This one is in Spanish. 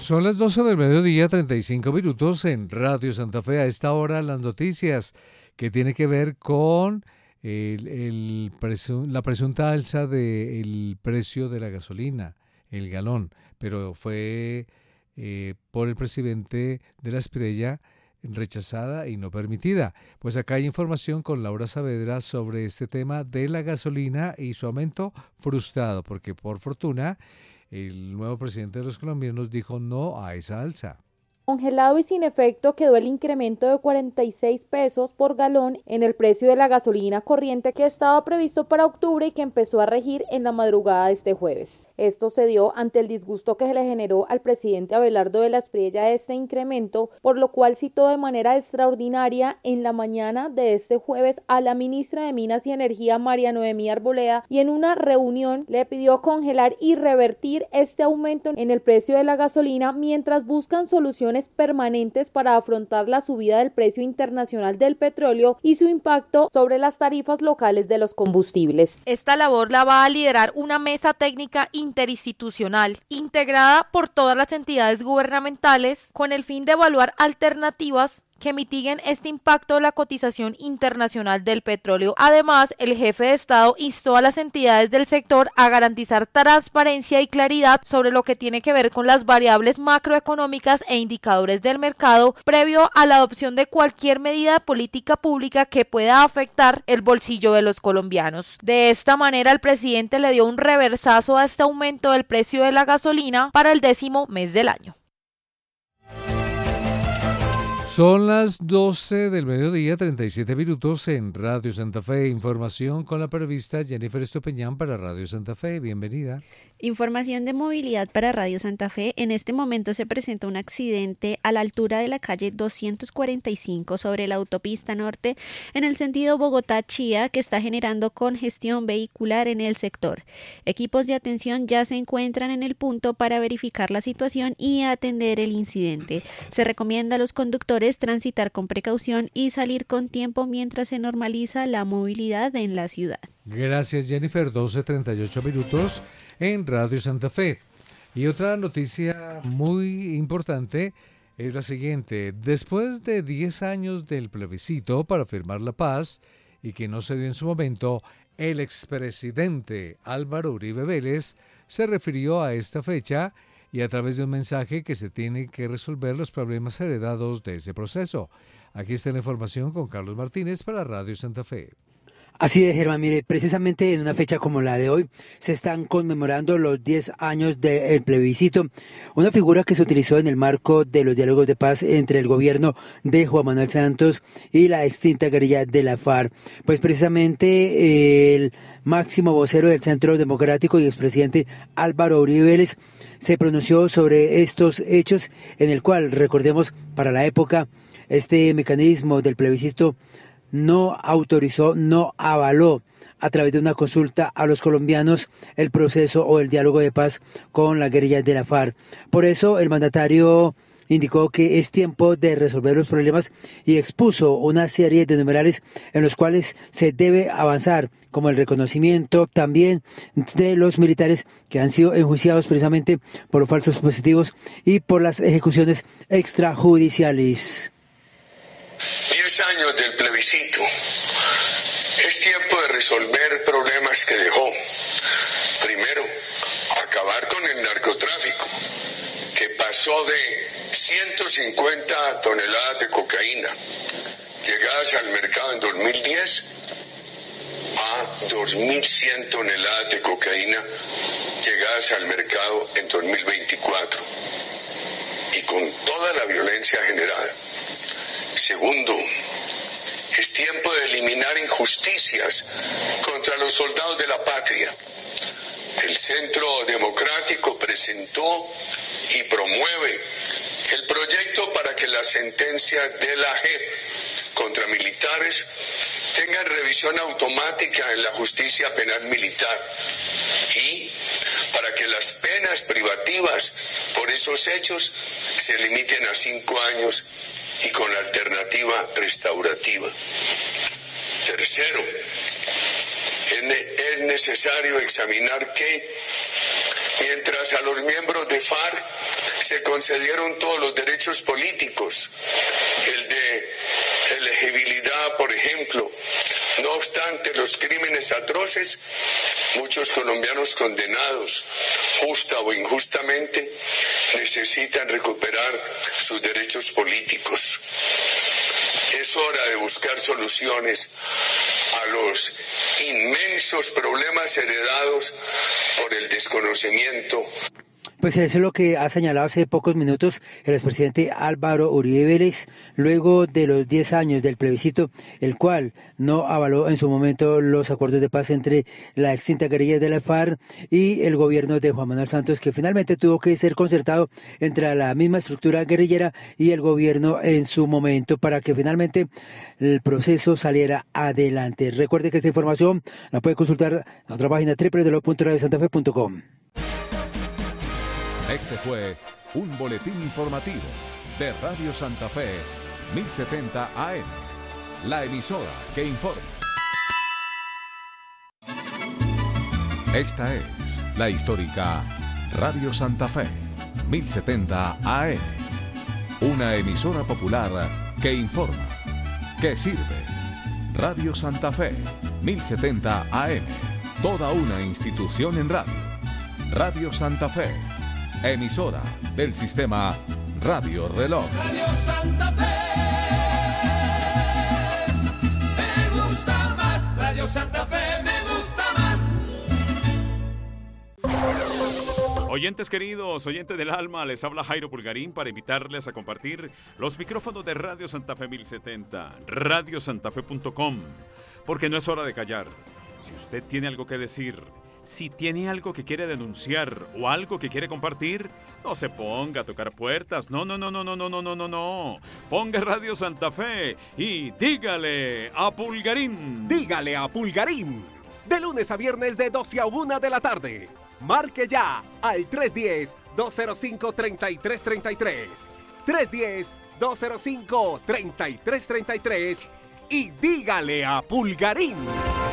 Son las 12 del mediodía, 35 minutos en Radio Santa Fe. A esta hora las noticias que tiene que ver con la presunta alza del precio de la gasolina, el galón, pero fue por el presidente de la Espriella rechazada y no permitida. Pues acá hay información con Laura Saavedra sobre este tema de la gasolina y su aumento frustrado, porque por fortuna el nuevo presidente de los colombianos dijo no a esa alza. Congelado y sin efecto quedó el incremento de 46 pesos por galón en el precio de la gasolina corriente que estaba previsto para octubre y que empezó a regir en la madrugada de este jueves. Esto se dio ante el disgusto que se le generó al presidente Abelardo de la Espriella este incremento, por lo cual citó de manera extraordinaria en la mañana de este jueves a la ministra de Minas y Energía, María Noemí Arboleda, y en una reunión le pidió congelar y revertir este aumento en el precio de la gasolina mientras buscan soluciones permanentes para afrontar la subida del precio internacional del petróleo y su impacto sobre las tarifas locales de los combustibles. Esta labor la va a liderar una mesa técnica interinstitucional integrada por todas las entidades gubernamentales con el fin de evaluar alternativas que mitiguen este impacto de la cotización internacional del petróleo. Además, el jefe de Estado instó a las entidades del sector a garantizar transparencia y claridad sobre lo que tiene que ver con las variables macroeconómicas e indicadores del mercado previo a la adopción de cualquier medida de política pública que pueda afectar el bolsillo de los colombianos. De esta manera, el presidente le dio un reversazo a este aumento del precio de la gasolina para el 10º mes del año. Son las 12 del mediodía, 37 minutos en Radio Santa Fe. Información con la periodista Jennifer Estopeñán para Radio Santa Fe. Bienvenida. Información de movilidad para Radio Santa Fe. En este momento se presenta un accidente a la altura de la calle 245 sobre la autopista norte en el sentido Bogotá-Chía que está generando congestión vehicular en el sector. Equipos de atención ya se encuentran en el punto para verificar la situación y atender el incidente. Se recomienda a los conductores transitar con precaución y salir con tiempo mientras se normaliza la movilidad en la ciudad. Gracias, Jennifer. 12:38 minutos en Radio Santa Fe. Y otra noticia muy importante es la siguiente. Después de 10 años del plebiscito para firmar la paz y que no se dio en su momento, el expresidente Álvaro Uribe Vélez se refirió a esta fecha y a través de un mensaje que se tiene que resolver los problemas heredados de ese proceso. Aquí está la información con Carlos Martínez para Radio Santa Fe. Así es, Germán. Mire, precisamente en una fecha como la de hoy se están conmemorando los 10 años del plebiscito, una figura que se utilizó en el marco de los diálogos de paz entre el gobierno de Juan Manuel Santos y la extinta guerrilla de la FARC. Pues precisamente el máximo vocero del Centro Democrático y expresidente Álvaro Uribe Vélez se pronunció sobre estos hechos, en el cual, recordemos, para la época, este mecanismo del plebiscito no autorizó, no avaló a través de una consulta a los colombianos el proceso o el diálogo de paz con la guerrilla de la FARC. Por eso el mandatario indicó que es tiempo de resolver los problemas y expuso una serie de numerales en los cuales se debe avanzar, como el reconocimiento también de los militares que han sido enjuiciados precisamente por los falsos positivos y por las ejecuciones extrajudiciales. 10 años del plebiscito. Es tiempo de resolver problemas que dejó. Primero, acabar con el narcotráfico, que pasó de 150 toneladas de cocaína llegadas al mercado en 2010 a 2.100 toneladas de cocaína llegadas al mercado en 2024, y con toda la violencia generada. Segundo, es tiempo de eliminar injusticias contra los soldados de la patria. El Centro Democrático presentó y promueve el proyecto para que las sentencias de la JEP contra militares tengan revisión automática en la justicia penal militar y para que las penas privativas por esos hechos se limiten a 5 años y con alternativa restaurativa. Tercero, es necesario examinar que, mientras a los miembros de FARC se concedieron todos los derechos políticos, el de elegibilidad, por ejemplo. No obstante los crímenes atroces, muchos colombianos condenados, justa o injustamente, necesitan recuperar sus derechos políticos. Es hora de buscar soluciones a los inmensos problemas heredados por el desconocimiento. Pues eso es lo que ha señalado hace pocos minutos el expresidente Álvaro Uribe Vélez, luego de los 10 años del plebiscito, el cual no avaló en su momento los acuerdos de paz entre la extinta guerrilla de la FARC y el gobierno de Juan Manuel Santos, que finalmente tuvo que ser concertado entre la misma estructura guerrillera y el gobierno en su momento para que finalmente el proceso saliera adelante. Recuerde que esta información la puede consultar en nuestra página www.radiosantafe.com. Este fue un boletín informativo de Radio Santa Fe, 1070 AM, la emisora que informa. Esta es la histórica Radio Santa Fe, 1070 AM, una emisora popular que informa, que sirve. Radio Santa Fe, 1070 AM, toda una institución en radio. Radio Santa Fe, emisora del sistema Radio Reloj. Radio Santa Fe, me gusta más. Radio Santa Fe, me gusta más. Oyentes queridos, oyentes del alma, les habla Jairo Pulgarín para invitarles a compartir los micrófonos de Radio Santa Fe 1070, radiosantafe.com, porque no es hora de callar. Si usted tiene algo que decir, si tiene algo que quiere denunciar o algo que quiere compartir, no se ponga a tocar puertas. No. Ponga Radio Santa Fe y dígale a Pulgarín. Dígale a Pulgarín. De lunes a viernes de 12 a 1 de la tarde. Marque ya al 310-205-3333. 310-205-3333 y dígale a Pulgarín.